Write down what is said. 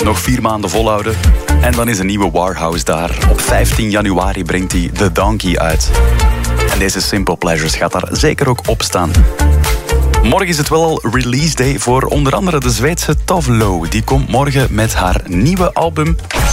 Nog 4 maanden volhouden. En dan is een nieuwe Warhouse daar. Op 15 januari brengt hij The Donkey uit. En deze Simple Pleasures gaat daar zeker ook op staan. Morgen is het wel al release day voor onder andere de Zweedse Tove Lo. Die komt morgen met haar nieuwe album